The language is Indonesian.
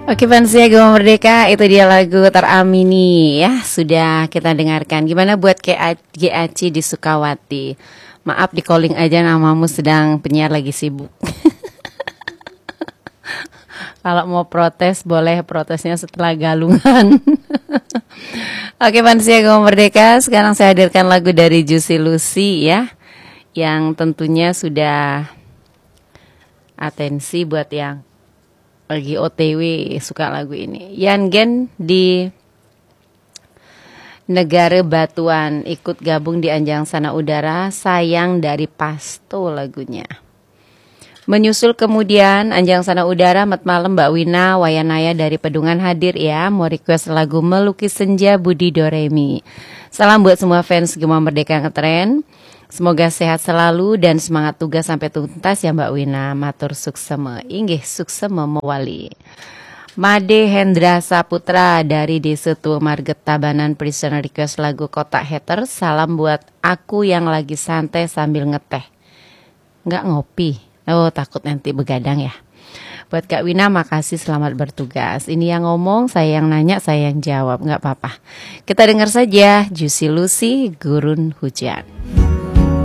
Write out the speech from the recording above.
Oke Fansia Gema Merdeka, itu dia lagu Teramini ya, sudah kita dengarkan. Gimana buat GAC di Sukawati? Maaf di calling aja, namamu sedang penyiar lagi sibuk. Kalau mau protes boleh, protesnya setelah galungan. Oke Fansia Gema Merdeka, sekarang saya hadirkan lagu dari Juicy Lucy ya, yang tentunya sudah atensi buat yang lagi OTW suka lagu ini. Yan Gen di Negara Batuan ikut gabung di Anjang Sana Udara, Sayang dari Pasto lagunya. Menyusul kemudian Anjang Sana Udara, Mat Malam Mbak Wina, Wayanaya dari Pedungan hadir ya, mau request lagu Melukis Senja Budi Doremi. Salam buat semua fans Gema Merdeka Ngetren. Semoga sehat selalu dan semangat tugas sampai tuntas ya Mbak Wina. Matur sukseme, inggih sukseme mewali. Made Hendra Saputra dari Desa Tua Marget Tabanan Prisoner request lagu Kotak Hater. Salam buat aku yang lagi santai sambil ngeteh. Nggak ngopi. Oh takut nanti begadang ya. Buat Kak Wina makasih, selamat bertugas. Ini yang ngomong, saya yang nanya, saya yang jawab. Nggak apa-apa. Kita dengar saja Juicy Lucy, Gurun Hujan.